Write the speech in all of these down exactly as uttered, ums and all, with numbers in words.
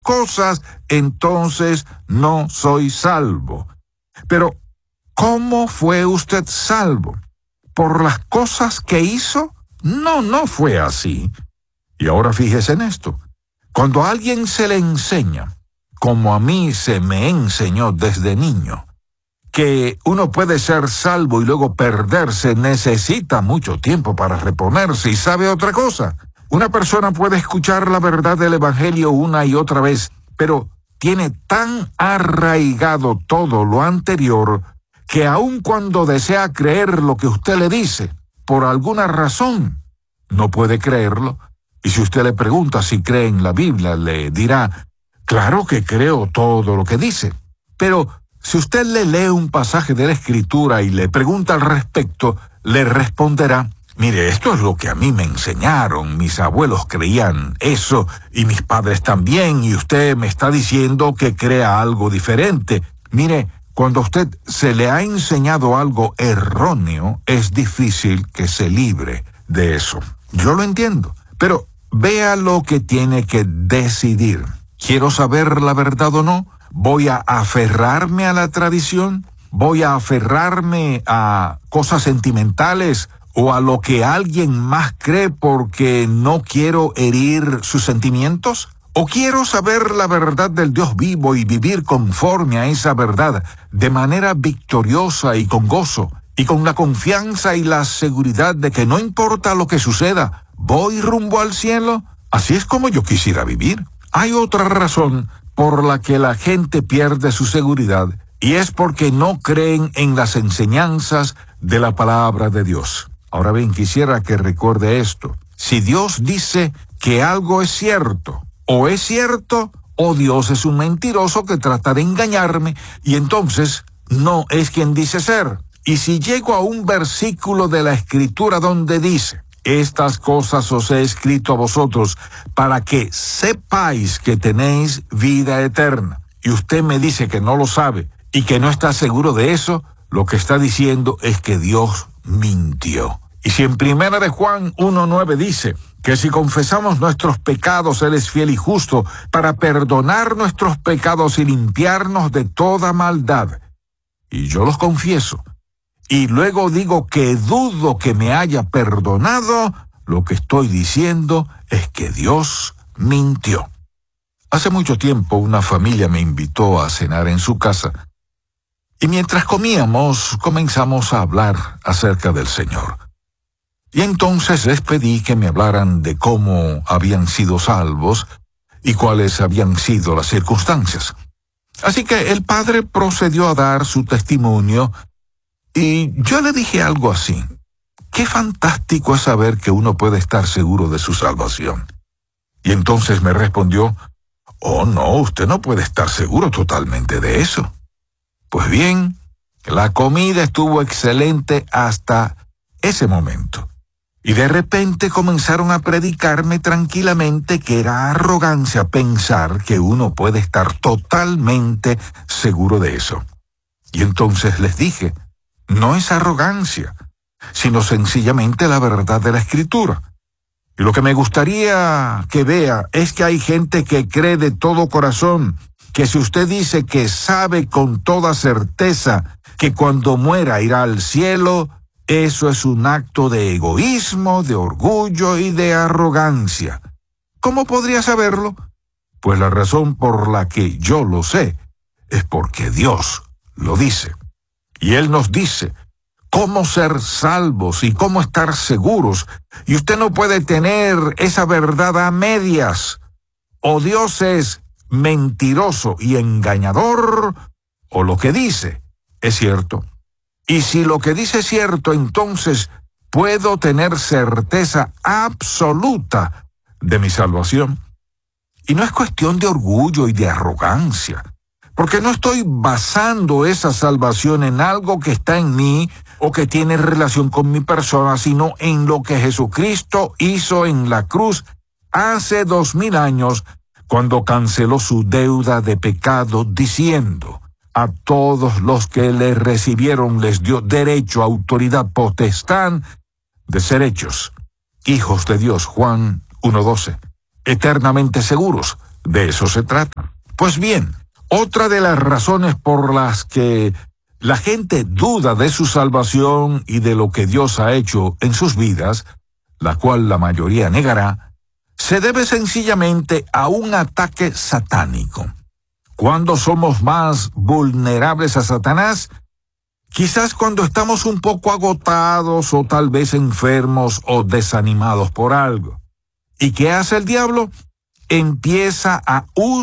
cosas, entonces no soy salvo. Pero, ¿cómo fue usted salvo? ¿Por las cosas que hizo? No, no fue así. Y ahora fíjese en esto. Cuando a alguien se le enseña, como a mí se me enseñó desde niño, que uno puede ser salvo y luego perderse, necesita mucho tiempo para reponerse. ¿Y sabe otra cosa? Una persona puede escuchar la verdad del Evangelio una y otra vez, pero tiene tan arraigado todo lo anterior que aun cuando desea creer lo que usted le dice, por alguna razón, no puede creerlo. Y si usted le pregunta si cree en la Biblia, le dirá, claro que creo todo lo que dice. Pero si usted le lee un pasaje de la Escritura y le pregunta al respecto, le responderá, mire, esto es lo que a mí me enseñaron, mis abuelos creían eso, y mis padres también, y usted me está diciendo que crea algo diferente. Mire, cuando a usted se le ha enseñado algo erróneo, es difícil que se libre de eso. Yo lo entiendo, pero vea lo que tiene que decidir. ¿Quiero saber la verdad o no? ¿Voy a aferrarme a la tradición? ¿Voy a aferrarme a cosas sentimentales o a lo que alguien más cree porque no quiero herir sus sentimientos? ¿O quiero saber la verdad del Dios vivo y vivir conforme a esa verdad de manera victoriosa y con gozo y con la confianza y la seguridad de que no importa lo que suceda, voy rumbo al cielo? Así es como yo quisiera vivir. Hay otra razón por la que la gente pierde su seguridad, y es porque no creen en las enseñanzas de la palabra de Dios. Ahora bien, quisiera que recuerde esto. Si Dios dice que algo es cierto, o es cierto, o Dios es un mentiroso que trata de engañarme, y entonces no es quien dice ser. Y si llego a un versículo de la Escritura donde dice, estas cosas os he escrito a vosotros para que sepáis que tenéis vida eterna, y usted me dice que no lo sabe y que no está seguro de eso, lo que está diciendo es que Dios mintió. Y si en Primera de Juan uno nueve dice que si confesamos nuestros pecados, Él es fiel y justo para perdonar nuestros pecados y limpiarnos de toda maldad, y yo los confieso, y luego digo que dudo que me haya perdonado, lo que estoy diciendo es que Dios mintió. Hace mucho tiempo una familia me invitó a cenar en su casa, y mientras comíamos comenzamos a hablar acerca del Señor. Y entonces les pedí que me hablaran de cómo habían sido salvos y cuáles habían sido las circunstancias. Así que el padre procedió a dar su testimonio, y yo le dije algo así: qué fantástico es saber que uno puede estar seguro de su salvación. Y entonces me respondió, oh no, usted no puede estar seguro totalmente de eso. Pues bien, la comida estuvo excelente hasta ese momento. Y de repente comenzaron a predicarme tranquilamente que era arrogancia pensar que uno puede estar totalmente seguro de eso. Y entonces les dije, no es arrogancia, sino sencillamente la verdad de la Escritura. Y lo que me gustaría que vea es que hay gente que cree de todo corazón que si usted dice que sabe con toda certeza que cuando muera irá al cielo, eso es un acto de egoísmo, de orgullo y de arrogancia. ¿Cómo podría saberlo? Pues la razón por la que yo lo sé es porque Dios lo dice. Y Él nos dice cómo ser salvos y cómo estar seguros. Y usted no puede tener esa verdad a medias. O Dios es mentiroso y engañador, o lo que dice es cierto. Y si lo que dice es cierto, entonces puedo tener certeza absoluta de mi salvación. Y no es cuestión de orgullo y de arrogancia, porque no estoy basando esa salvación en algo que está en mí o que tiene relación con mi persona, sino en lo que Jesucristo hizo en la cruz hace dos mil años, cuando canceló su deuda de pecado, diciendo, a todos los que le recibieron les dio derecho, autoridad, potestad de ser hechos hijos de Dios. Juan uno doce. Eternamente seguros, de eso se trata. Pues bien, otra de las razones por las que la gente duda de su salvación y de lo que Dios ha hecho en sus vidas, la cual la mayoría negará, se debe sencillamente a un ataque satánico. ¿Cuándo somos más vulnerables a Satanás? Quizás cuando estamos un poco agotados o tal vez enfermos o desanimados por algo. ¿Y qué hace el diablo? Empieza a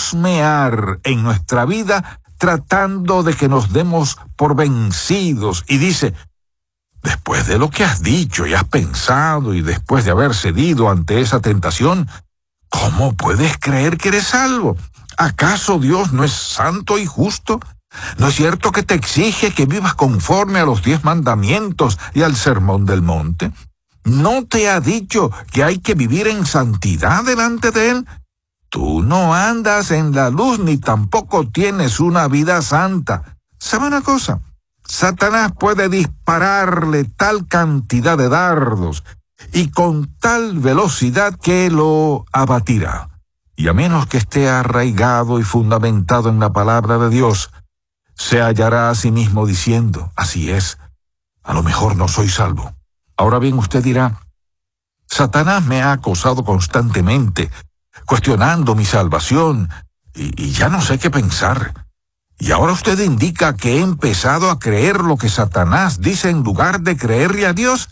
husmear en nuestra vida tratando de que nos demos por vencidos y dice, después de lo que has dicho y has pensado y después de haber cedido ante esa tentación, ¿cómo puedes creer que eres salvo? ¿Acaso Dios no es santo y justo? ¿No es cierto que te exige que vivas conforme a los diez mandamientos y al sermón del monte? ¿No te ha dicho que hay que vivir en santidad delante de Él? Tú no andas en la luz ni tampoco tienes una vida santa. ¿Sabe una cosa? Satanás puede dispararle tal cantidad de dardos y con tal velocidad que lo abatirá. Y a menos que esté arraigado y fundamentado en la palabra de Dios, se hallará a sí mismo diciendo, así es, a lo mejor no soy salvo. Ahora bien, usted dirá, Satanás me ha acosado constantemente, cuestionando mi salvación, y, y ya no sé qué pensar. Y ahora usted indica que he empezado a creer lo que Satanás dice en lugar de creerle a Dios.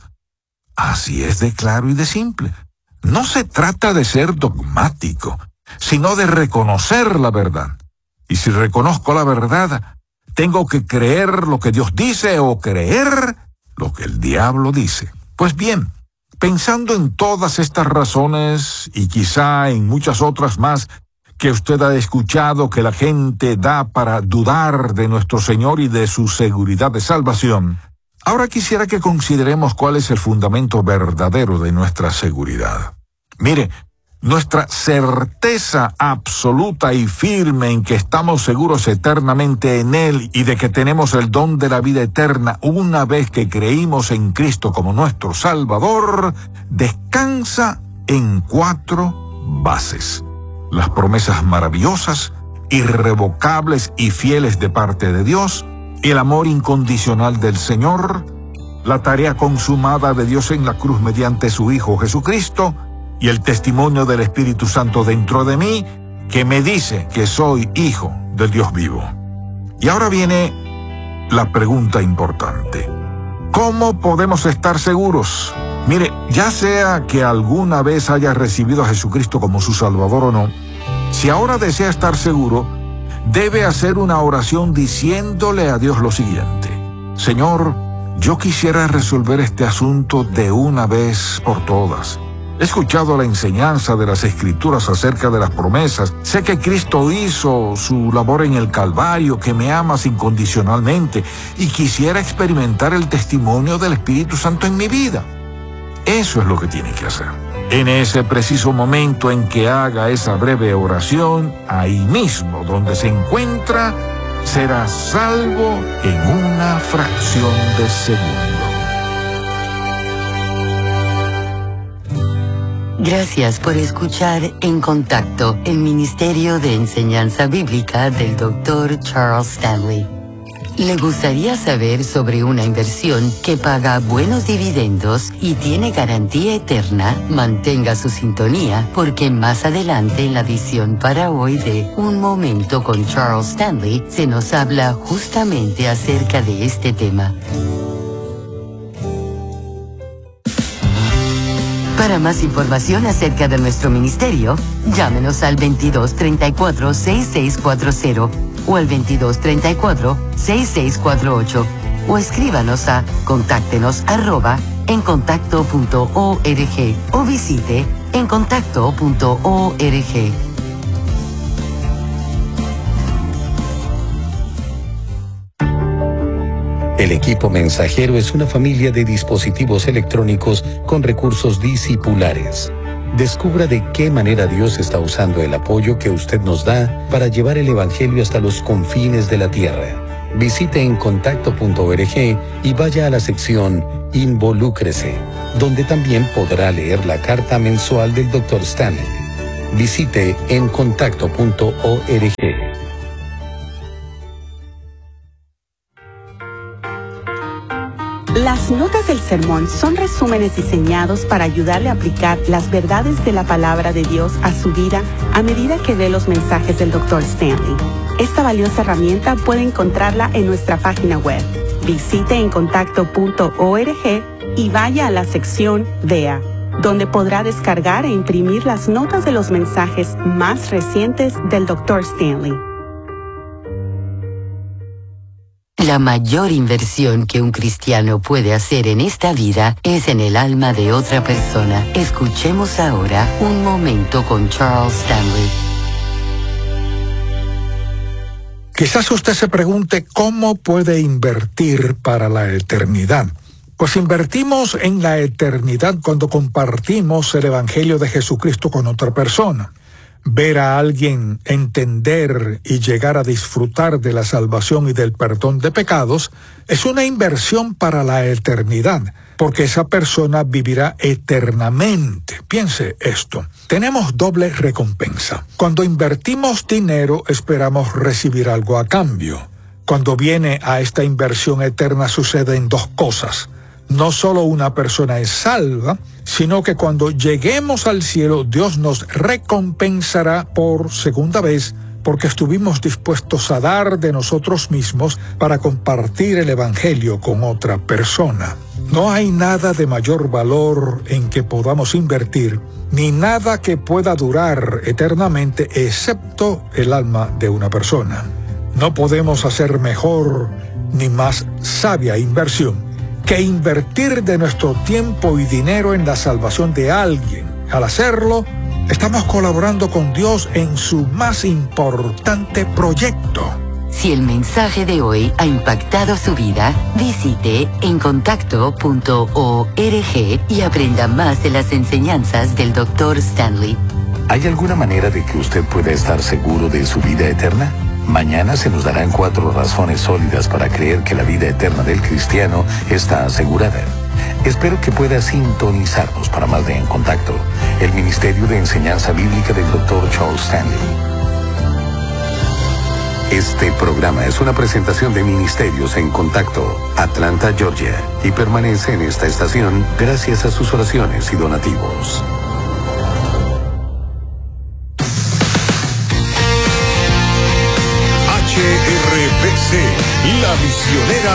Así es de claro y de simple. No se trata de ser dogmático, sino de reconocer la verdad. Y si reconozco la verdad, tengo que creer lo que Dios dice o creer lo que el diablo dice. Pues bien, pensando en todas estas razones y quizá en muchas otras más que usted ha escuchado que la gente da para dudar de nuestro Señor y de su seguridad de salvación, ahora quisiera que consideremos cuál es el fundamento verdadero de nuestra seguridad. Mire, nuestra certeza absoluta y firme en que estamos seguros eternamente en Él y de que tenemos el don de la vida eterna una vez que creímos en Cristo como nuestro Salvador, descansa en cuatro bases. Las promesas maravillosas, irrevocables y fieles de parte de Dios, el amor incondicional del Señor, la tarea consumada de Dios en la cruz mediante su Hijo Jesucristo, y el testimonio del Espíritu Santo dentro de mí, que me dice que soy hijo del Dios vivo. Y ahora viene la pregunta importante. ¿Cómo podemos estar seguros? Mire, ya sea que alguna vez haya recibido a Jesucristo como su Salvador o no, si ahora desea estar seguro, debe hacer una oración diciéndole a Dios lo siguiente. Señor, yo quisiera resolver este asunto de una vez por todas. He escuchado la enseñanza de las Escrituras acerca de las promesas. Sé que Cristo hizo su labor en el Calvario, que me amas incondicionalmente, y quisiera experimentar el testimonio del Espíritu Santo en mi vida. Eso es lo que tiene que hacer. En ese preciso momento en que haga esa breve oración, ahí mismo donde se encuentra, será salvo en una fracción de segundo. Gracias por escuchar En Contacto, el Ministerio de Enseñanza Bíblica del doctor Charles Stanley. ¿Le gustaría saber sobre una inversión que paga buenos dividendos y tiene garantía eterna? Mantenga su sintonía porque más adelante en la edición para hoy de Un Momento con Charles Stanley se nos habla justamente acerca de este tema. Para más información acerca de nuestro ministerio, llámenos al veintidós treinta y cuatro, sesenta y seis cuarenta o al veintidós treinta y cuatro, sesenta y seis cuarenta y ocho o escríbanos a contáctenos arroba encontacto punto org o visite encontacto punto org. El equipo mensajero es una familia de dispositivos electrónicos con recursos discipulares. Descubra de qué manera Dios está usando el apoyo que usted nos da para llevar el Evangelio hasta los confines de la tierra. Visite encontacto punto org y vaya a la sección Involúcrese, donde también podrá leer la carta mensual del doctor Stanley. Visite encontacto punto org. Las notas del sermón son resúmenes diseñados para ayudarle a aplicar las verdades de la palabra de Dios a su vida a medida que ve los mensajes del doctor Stanley. Esta valiosa herramienta puede encontrarla en nuestra página web. Visite encontacto punto org y vaya a la sección Vea, donde podrá descargar e imprimir las notas de los mensajes más recientes del doctor Stanley. La mayor inversión que un cristiano puede hacer en esta vida es en el alma de otra persona. Escuchemos ahora un momento con Charles Stanley. Quizás usted se pregunte cómo puede invertir para la eternidad. Pues invertimos en la eternidad cuando compartimos el Evangelio de Jesucristo con otra persona. Ver a alguien entender y llegar a disfrutar de la salvación y del perdón de pecados es una inversión para la eternidad, porque esa persona vivirá eternamente. Piense esto. Tenemos doble recompensa. Cuando invertimos dinero, esperamos recibir algo a cambio. Cuando viene a esta inversión eterna suceden dos cosas. No solo una persona es salva, sino que cuando lleguemos al cielo, Dios nos recompensará por segunda vez, porque estuvimos dispuestos a dar de nosotros mismos para compartir el Evangelio con otra persona. No hay nada de mayor valor en que podamos invertir, ni nada que pueda durar eternamente, excepto el alma de una persona. No podemos hacer mejor ni más sabia inversión que invertir de nuestro tiempo y dinero en la salvación de alguien. Al hacerlo, estamos colaborando con Dios en su más importante proyecto. Si el mensaje de hoy ha impactado su vida, visite encontacto punto org y aprenda más de las enseñanzas del doctor Stanley. ¿Hay alguna manera de que usted pueda estar seguro de su vida eterna? Mañana se nos darán cuatro razones sólidas para creer que la vida eterna del cristiano está asegurada. Espero que pueda sintonizarnos para más de En Contacto, el Ministerio de Enseñanza Bíblica del doctor Charles Stanley. Este programa es una presentación de Ministerios En Contacto, Atlanta, Georgia, y permanece en esta estación gracias a sus oraciones y donativos. H R B C, la misionera